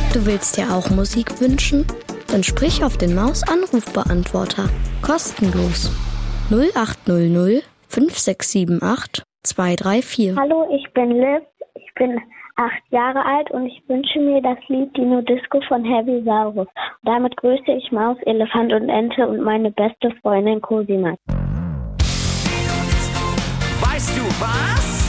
Du willst dir auch Musik wünschen? Dann sprich auf den Maus-Anrufbeantworter. Kostenlos. 0800 5678 234. Hallo, ich bin Liv. Ich bin 8 Jahre alt und ich wünsche mir das Lied Dino Disco von Heavy Saurus. Damit grüße ich Maus, Elefant und Ente und meine beste Freundin Cosima. Weißt du was?